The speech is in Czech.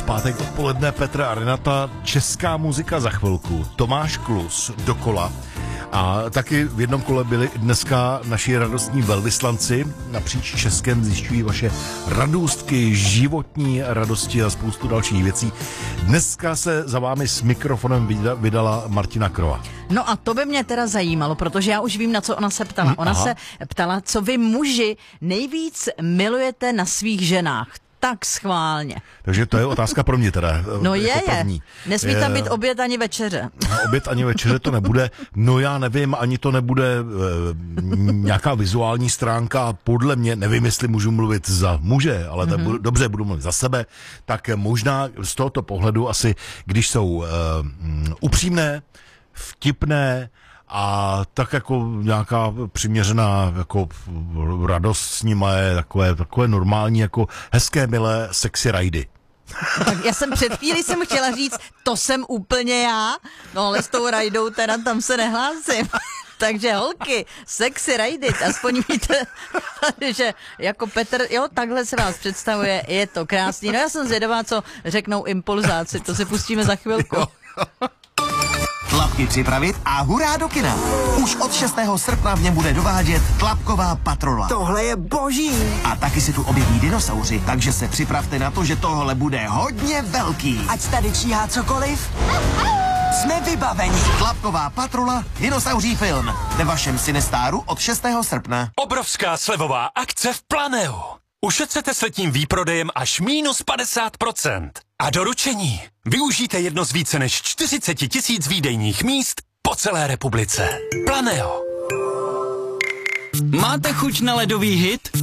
Pátek odpoledne Petra a Renata, česká muzika za chvilku, Tomáš Klus dokola. A taky v jednom kole byli dneska naši radostní velvyslanci. Napříč Českem zjišťují vaše radůstky, životní radosti a spoustu dalších věcí. Dneska se za vámi s mikrofonem vydala Martina Krova. No a to by mě teda zajímalo, protože já už vím, na co ona se ptala. Ona se ptala, co vy muži nejvíc milujete na svých ženách. Tak schválně. Takže to je otázka pro mě teda. No jako je. Nesmí tam být oběd ani večeře. Oběd ani večeře to nebude. No já nevím, ani to nebude nějaká vizuální stránka. Podle mě, nevím, jestli můžu mluvit za muže, ale dobře, budu mluvit za sebe. Tak možná z tohoto pohledu asi, když jsou upřímné, vtipné, a tak jako nějaká přiměřená jako radost s nima je takové normální, jako hezké, milé, sexy rajdy. Tak já jsem před chvílí chtěla říct, to jsem úplně já, no ale s tou rajdou teda tam se nehlásím. Takže holky, sexy rajdy, aspoň víte, že jako Petr, jo, takhle se vás představuje, je to krásný. No já jsem zvědavá, co řeknou impulzáci, to si pustíme za chvilku. Tlapky připravit a hurá do kina. Už od 6. srpna v něm bude dovádět Tlapková patrola. Tohle je boží. A taky se tu objeví dinosauři, takže se připravte na to, že tohle bude hodně velký. Ať tady číhá cokoliv, jsme vybaveni. Tlapková patrola, dinosauří film. Ve vašem Cinestáru od 6. srpna. Obrovská slevová akce v Planeu. Ušetřete s letním výprodejem až minus 50%. A doručení. Využijte jedno z více než 40 000 výdejních míst po celé republice. Planeo. Máte chuť na ledový hit?